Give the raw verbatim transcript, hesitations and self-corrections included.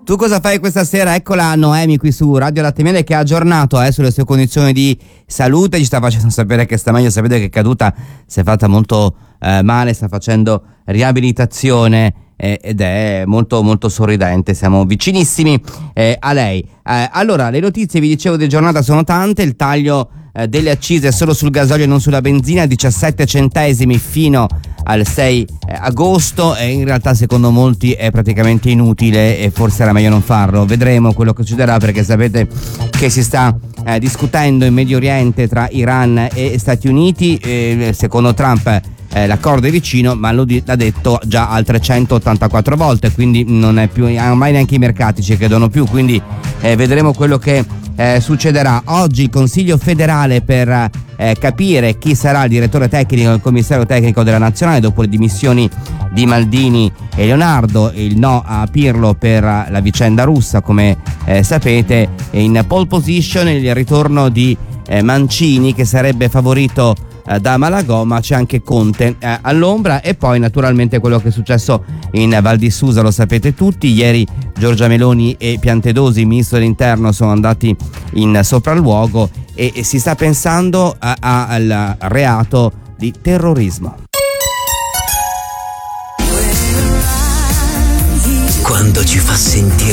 Tu cosa fai questa sera? Eccola Noemi qui su Radio Latte Miele che ha aggiornato eh, sulle sue condizioni di salute, ci sta facendo sapere che sta meglio, sapete che è caduta, si è fatta molto eh, male, sta facendo riabilitazione eh, ed è molto molto sorridente, siamo vicinissimi eh, a lei. Eh, allora, le notizie, vi dicevo, di giornata sono tante. Il taglio eh, delle accise solo sul gasolio e non sulla benzina, diciassette centesimi fino al sei agosto, e in realtà secondo molti è praticamente inutile e forse era meglio non farlo. Vedremo quello che succederà, perché sapete che si sta eh, discutendo in Medio Oriente tra Iran e Stati Uniti. Eh, secondo Trump eh, l'accordo è vicino, ma lo di- l'ha detto già altre centottantaquattro volte, quindi non è più, ormai neanche i mercati ci credono più, quindi eh, vedremo quello che eh, succederà. Oggi il Consiglio federale per eh, capire chi sarà il direttore tecnico del commissario tecnico della nazionale dopo le dimissioni di Maldini e Leonardo, il no a Pirlo per la vicenda russa, come eh, sapete. In pole position il ritorno di eh, Mancini, che sarebbe favorito eh, da Malagò, ma c'è anche Conte eh, all'ombra. E poi naturalmente quello che è successo in Val di Susa lo sapete tutti. Ieri Giorgia Meloni e Piantedosi, ministro dell'interno, sono andati in sopralluogo e, e si sta pensando a, a, al reato di terrorismo. Quando ci fa sentire